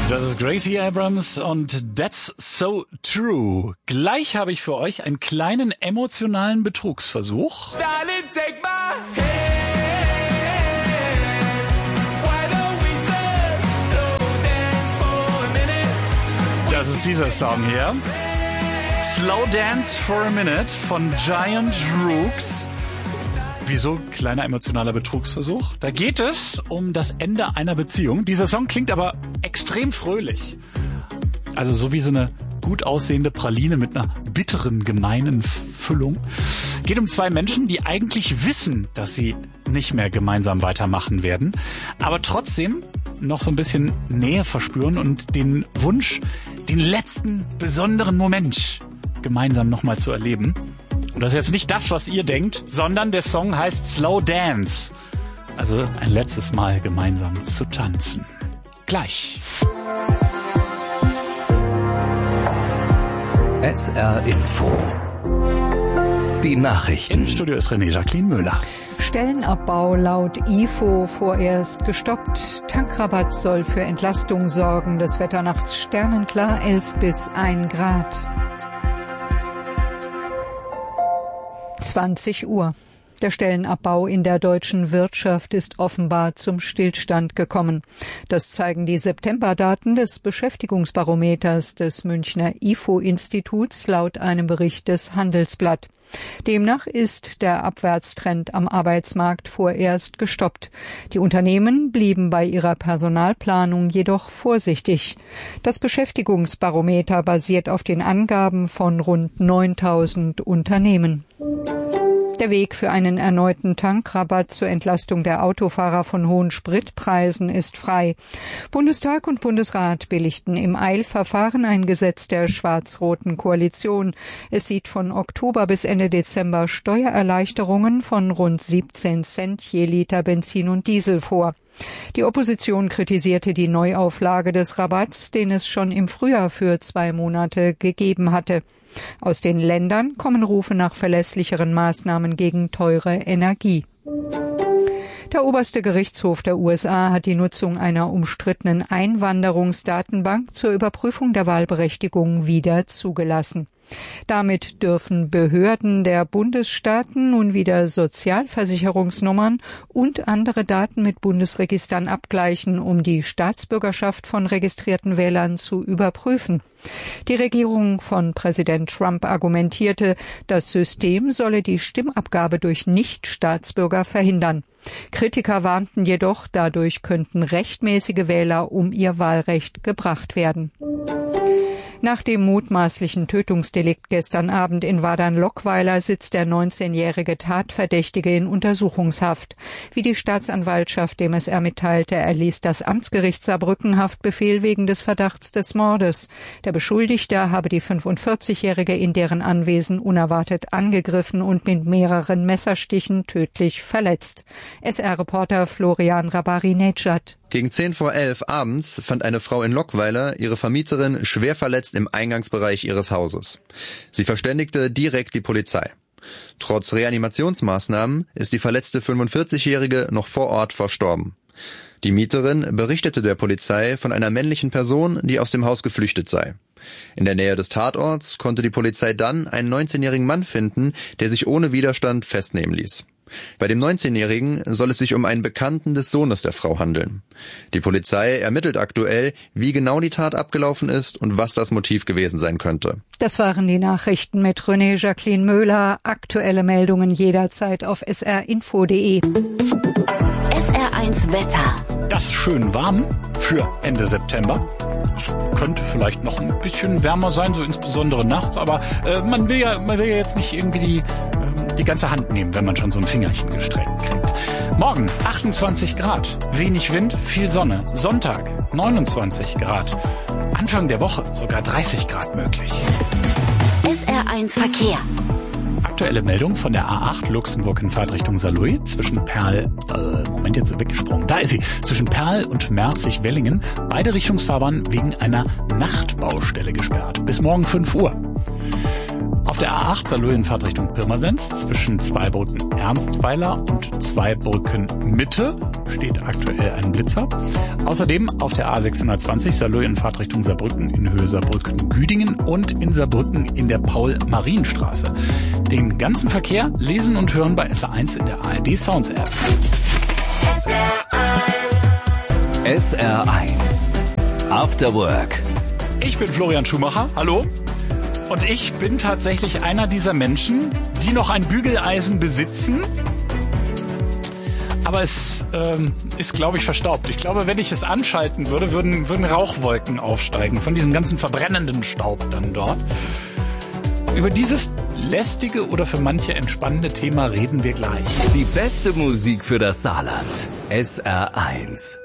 Das ist Gracie Abrams und That's So True. Gleich habe ich für euch einen kleinen emotionalen Betrugsversuch. Darling, take my hand. Das ist dieser Song hier. Slow Dance for a Minute von Giant Rooks. Wieso kleiner emotionaler Betrugsversuch? Da geht es um das Ende einer Beziehung. Dieser Song klingt aber extrem fröhlich. Also so wie so eine gut aussehende Praline mit einer bitteren, gemeinen Füllung. Geht um zwei Menschen, die eigentlich wissen, dass sie nicht mehr gemeinsam weitermachen werden, aber trotzdem noch so ein bisschen Nähe verspüren und den Wunsch, den letzten besonderen Moment gemeinsam nochmal zu erleben. Und das ist jetzt nicht das, was ihr denkt, sondern der Song heißt Slow Dance. Also ein letztes Mal gemeinsam zu tanzen. Gleich. SR Info. Die Nachrichten. Im Studio ist René-Jacqueline Müller. Stellenabbau laut IFO vorerst gestoppt. Tankrabatt soll für Entlastung sorgen. Das Wetter nachts sternenklar, 11 bis 1 Grad. 20 Uhr. Der Stellenabbau in der deutschen Wirtschaft ist offenbar zum Stillstand gekommen. Das zeigen die Septemberdaten des Beschäftigungsbarometers des Münchner IFO-Instituts laut einem Bericht des Handelsblatt. Demnach ist der Abwärtstrend am Arbeitsmarkt vorerst gestoppt. Die Unternehmen blieben bei ihrer Personalplanung jedoch vorsichtig. Das Beschäftigungsbarometer basiert auf den Angaben von rund 9.000 Unternehmen. Der Weg für einen erneuten Tankrabatt zur Entlastung der Autofahrer von hohen Spritpreisen ist frei. Bundestag und Bundesrat billigten im Eilverfahren ein Gesetz der schwarz-roten Koalition. Es sieht von Oktober bis Ende Dezember Steuererleichterungen von rund 17 Cent je Liter Benzin und Diesel vor. Die Opposition kritisierte die Neuauflage des Rabatts, den es schon im Frühjahr für 2 Monate gegeben hatte. Aus den Ländern kommen Rufe nach verlässlicheren Maßnahmen gegen teure Energie. Der oberste Gerichtshof der USA hat die Nutzung einer umstrittenen Einwanderungsdatenbank zur Überprüfung der Wahlberechtigung wieder zugelassen. Damit dürfen Behörden der Bundesstaaten nun wieder Sozialversicherungsnummern und andere Daten mit Bundesregistern abgleichen, um die Staatsbürgerschaft von registrierten Wählern zu überprüfen. Die Regierung von Präsident Trump argumentierte, das System solle die Stimmabgabe durch Nichtstaatsbürger verhindern. Kritiker warnten jedoch, dadurch könnten rechtmäßige Wähler um ihr Wahlrecht gebracht werden. Nach dem mutmaßlichen Tötungsdelikt gestern Abend in Wadern-Lockweiler sitzt der 19-jährige Tatverdächtige in Untersuchungshaft. Wie die Staatsanwaltschaft dem SR mitteilte, erließ das Amtsgericht Saarbrücken Haftbefehl wegen des Verdachts des Mordes. Der Beschuldigte habe die 45-Jährige in deren Anwesen unerwartet angegriffen und mit mehreren Messerstichen tödlich verletzt. SR-Reporter Florian Rabari-Nejad. Gegen 10:11 abends fand eine Frau in Lockweiler ihre Vermieterin schwer verletzt im Eingangsbereich ihres Hauses. Sie verständigte direkt die Polizei. Trotz Reanimationsmaßnahmen ist die verletzte 45-Jährige noch vor Ort verstorben. Die Mieterin berichtete der Polizei von einer männlichen Person, die aus dem Haus geflüchtet sei. In der Nähe des Tatorts konnte die Polizei dann einen 19-jährigen Mann finden, der sich ohne Widerstand festnehmen ließ. Bei dem 19-Jährigen soll es sich um einen Bekannten des Sohnes der Frau handeln. Die Polizei ermittelt aktuell, wie genau die Tat abgelaufen ist und was das Motiv gewesen sein könnte. Das waren die Nachrichten mit René-Jacqueline Müller. Aktuelle Meldungen jederzeit auf srinfo.de. SR1 Wetter. Das ist schön warm für Ende September. Es könnte vielleicht noch ein bisschen wärmer sein, so insbesondere nachts, aber man will ja jetzt nicht irgendwie die ganze Hand nehmen, wenn man schon so ein Fingerchen gestreckt kriegt. Morgen 28 Grad, wenig Wind, viel Sonne. Sonntag 29 Grad. Anfang der Woche sogar 30 Grad möglich. SR1 Verkehr. Aktuelle Meldung von der A8 Luxemburg in Fahrtrichtung Saarlouis zwischen Perl, jetzt weggesprungen, da ist sie, zwischen Perl und Merzig-Wellingen, beide Richtungsfahrbahnen wegen einer Nachtbaustelle gesperrt. Bis morgen 5 Uhr. Auf der A8 Saarlouis in Fahrtrichtung Pirmasens zwischen Zweibrücken Ernstweiler und Zweibrücken Mitte steht aktuell ein Blitzer. Außerdem auf der A620 Saarlouis in Fahrtrichtung Saarbrücken in Höhe Saarbrücken-Güdingen und in Saarbrücken in der Paul-Marien-Straße. Den ganzen Verkehr lesen und hören bei SR1 in der ARD Sounds App. SR1 After Work. Ich bin Florian Schumacher. Hallo. Und ich bin tatsächlich einer dieser Menschen, die noch ein Bügeleisen besitzen. Aber es ist, glaube ich, verstaubt. Ich glaube, wenn ich es anschalten würde, würden Rauchwolken aufsteigen von diesem ganzen verbrennenden Staub dann dort. Über dieses lästige oder für manche entspannende Thema reden wir gleich. Die beste Musik für das Saarland. SR1.